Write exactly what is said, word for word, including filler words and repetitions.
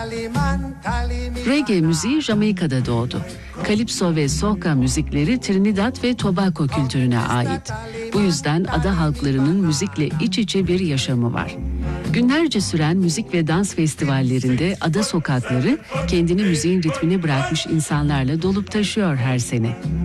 Reggae müziği Jamaika'da doğdu. Kalipso ve soca müzikleri Trinidad ve Tobago kültürüne ait. Bu yüzden ada halklarının müzikle iç içe bir yaşamı var. Günlerce süren müzik ve dans festivallerinde ada sokakları kendini müziğin ritmine bırakmış insanlarla dolup taşıyor her sene.